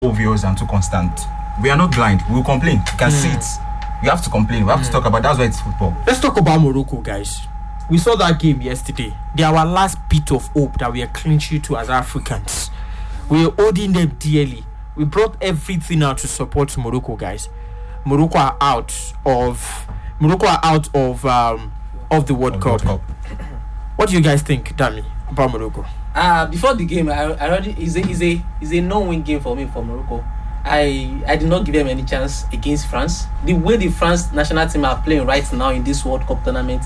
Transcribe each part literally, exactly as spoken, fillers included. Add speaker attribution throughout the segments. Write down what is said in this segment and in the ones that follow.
Speaker 1: obvious and too constant. We are not blind. We will complain. You can mm. see it. We have to complain. We have mm. to talk about. That's why it's football.
Speaker 2: Let's talk about Morocco, guys. We saw that game yesterday. They are our last bit of hope that we are clinging to as Africans. We are holding them dearly. We brought everything out to support Morocco, guys. Morocco are out of Morocco are out of um, of the World, Cup. World Cup. What do you guys think, Dami, about Morocco?
Speaker 3: Uh before the game, I, I already is a is a is a no-win game for me for Morocco. I I did not give them any chance against France. The way the France national team are playing right now in this World Cup tournament,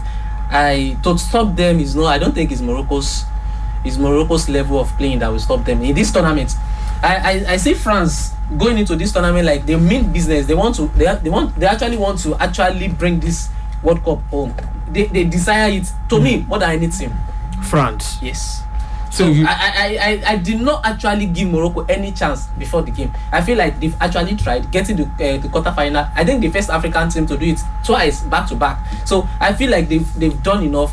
Speaker 3: I to stop them is no. I don't think it's Morocco's is Morocco's level of playing that will stop them in this tournament. I, I, I see France going into this tournament like they mean business. They want to they, they want they actually want to actually bring this World Cup home. They they desire it to mm. me more than anything.
Speaker 2: France.
Speaker 3: Yes. So, so you, I, I, I, I did not actually give Morocco any chance before the game. I feel like they've actually tried getting the uh, the quarterfinal. I think the first African team to do it twice back to back. So I feel like they've they've done enough.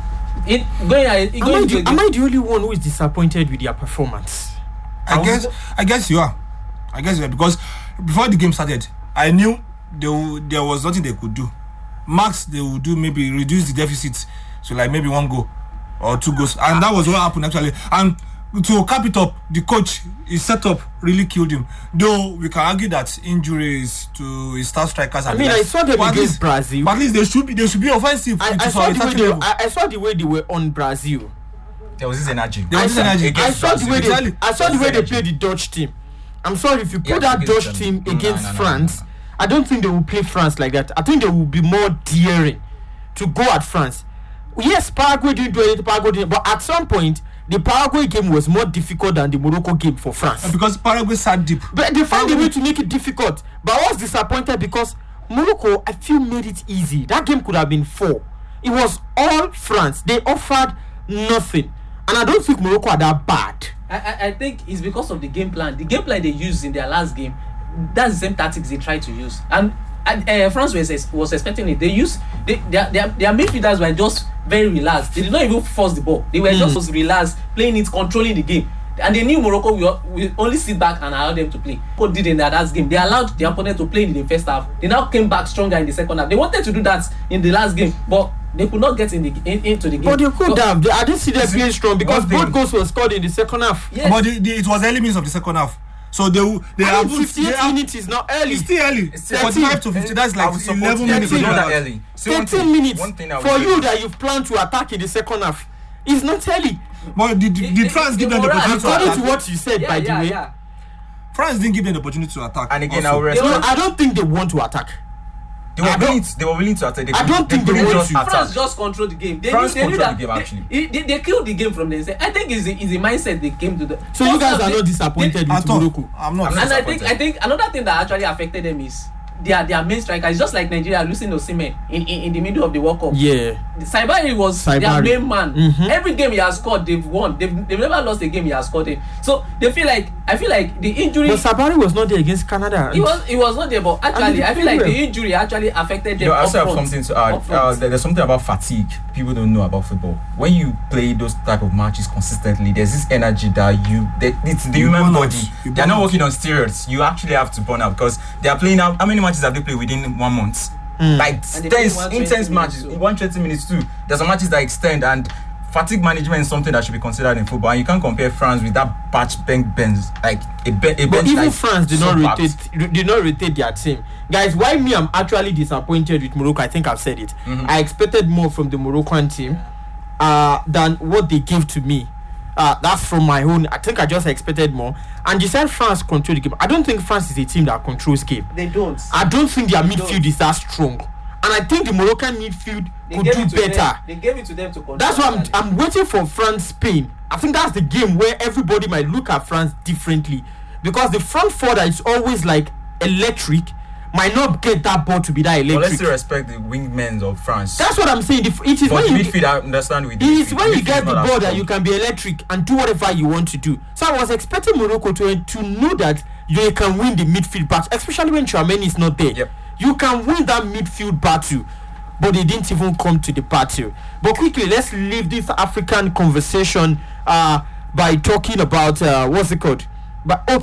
Speaker 3: It going. It,
Speaker 2: am, going I the, am I the only one who is disappointed with their performance?
Speaker 4: I guess I guess you are. I guess you are because before the game started, I knew there there was nothing they could do. Max they would do maybe reduce the deficit, so like maybe one goal or two goals, and that was what happened actually. And to cap it up, the coach his setup really killed him. Though we can argue that injuries to his star strikers.
Speaker 2: I mean, I saw them against least, Brazil.
Speaker 4: But at least they should be they should be offensive.
Speaker 2: I, I, saw, the way they, I, I saw the way they were on Brazil.
Speaker 1: There was this energy.
Speaker 4: There was this energy.
Speaker 2: I saw the way they, I saw the way they played the Dutch team. I'm sorry if you put yeah, that Dutch team against no, no, no, France. No, no. I don't think they will play France like that. I think they will be more daring to go at France. Yes, Paraguay didn't do anything. Paraguay didn't, but at some point, the Paraguay game was more difficult than the Morocco game for France.
Speaker 4: Because Paraguay sat deep.
Speaker 2: But they found a way to make it difficult. But I was disappointed because Morocco, I feel, made it easy. That game could have been four. It was all France. They offered nothing. And I don't think Morocco are that bad.
Speaker 3: I, I, I think it's because of the game plan. The game plan they used in their last game, that's the same tactics they tried to use. And, and uh, France was, was expecting it. They used they, their, their, their midfielders were just very relaxed. They did not even force the ball. They were mm. just relaxed, playing it, controlling the game. And they knew Morocco will, will only sit back and allow them to play. What did in their last game? They allowed the opponent to play in the first half. They now came back stronger in the second half. They wanted to do that in the last game, but they could not get in the in, into the game.
Speaker 2: But they could have. They, I didn't see them playing strong because both goals were scored in the second half.
Speaker 4: Yes. But the, the, it was early minutes of the second half. So they they
Speaker 2: have fifty-eight minutes is not early.
Speaker 4: It's still early. It's forty-five to fifty. That's like eleven minutes.
Speaker 1: It's not that early.
Speaker 2: thirteen minutes for you that you've planned to attack in the second half. It's not early.
Speaker 4: But the, the, the France give them the opportunity to attack.
Speaker 2: According to what you said,
Speaker 3: yeah,
Speaker 2: by
Speaker 3: yeah,
Speaker 2: the way,
Speaker 3: yeah.
Speaker 4: France didn't give them the opportunity to attack.
Speaker 1: And again,
Speaker 4: also.
Speaker 1: I will
Speaker 2: no, I don't think they want to attack.
Speaker 1: They were willing. To, they were willing to attack. They
Speaker 2: I don't
Speaker 1: they
Speaker 2: think they want
Speaker 1: just
Speaker 2: to.
Speaker 1: Attack.
Speaker 3: France just controlled the game. They
Speaker 1: France
Speaker 3: knew, they
Speaker 1: controlled
Speaker 3: knew
Speaker 1: the game actually.
Speaker 3: They, they, they killed the game from the inside. I think it's the, it's the mindset they came to the.
Speaker 2: So you guys are not disappointed with Morocco.
Speaker 4: I'm not.
Speaker 3: And I think I think another thing that actually affected them is their their main striker. It's just like Nigeria losing Osimhen in, in in the middle of the World Cup.
Speaker 2: Yeah.
Speaker 3: Saibari was
Speaker 2: Saibari.
Speaker 3: their main man.
Speaker 2: Mm-hmm.
Speaker 3: Every game he has scored, they've won. They've, they've never lost a game he has scored in. So they feel like I feel like the injury.
Speaker 2: But Saibari was not there against Canada.
Speaker 3: He was he was not there, but actually I feel like well. the injury actually affected them.
Speaker 1: You know, I also have
Speaker 3: front,
Speaker 1: something to add. Uh, there's something about fatigue people don't know about football. When you play those type of matches consistently, there's this energy that you that it's the
Speaker 4: you
Speaker 1: human body. They're not
Speaker 4: out.
Speaker 1: working on steroids. You actually have to burn out because they are playing out. How many matches have they played within one month? Mm. Like intense, intense matches, one hundred twenty minutes too. There's some matches that extend, and fatigue management is something that should be considered in football. And you can't compare France with that batch bank bench, like a, be- a bench.
Speaker 2: But even
Speaker 1: like
Speaker 2: France did not rotate, did not rotate their team. Guys, why me? I'm actually disappointed with Morocco. I think I've said it. Mm-hmm. I expected more from the Moroccan team uh, than what they gave to me. Uh, that's from my own. I think I just expected more. And you said France control the game. I don't think France is a team that controls game.
Speaker 3: They don't.
Speaker 2: I don't think their
Speaker 3: they
Speaker 2: midfield
Speaker 3: don't.
Speaker 2: is that strong. And I think the Moroccan midfield
Speaker 3: they
Speaker 2: could do better.
Speaker 3: Them. They gave it to them to control.
Speaker 2: That's why I'm, I'm waiting for France-Spain. I think that's the game where everybody might look at France differently. Because the front four that is always like electric might not get that ball to be that electric.
Speaker 1: But let's still respect the wingmen of France.
Speaker 2: That's what I'm saying. The, it is
Speaker 1: but
Speaker 2: when
Speaker 1: the
Speaker 2: you
Speaker 1: midfield, I understand with
Speaker 2: it is
Speaker 1: midfield.
Speaker 2: when you
Speaker 1: Midfield
Speaker 2: get
Speaker 1: is
Speaker 2: the
Speaker 1: not
Speaker 2: ball
Speaker 1: as
Speaker 2: that
Speaker 1: strong.
Speaker 2: you can be electric and do whatever you want to do. So I was expecting Morocco to to know that you can win the midfield battle, especially when Tchouaméni is not there.
Speaker 1: Yep.
Speaker 2: You can win that midfield battle, but they didn't even come to the battle. But quickly, let's leave this African conversation uh, by talking about uh, what's it called? But okay,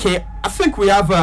Speaker 2: I think we have. Uh,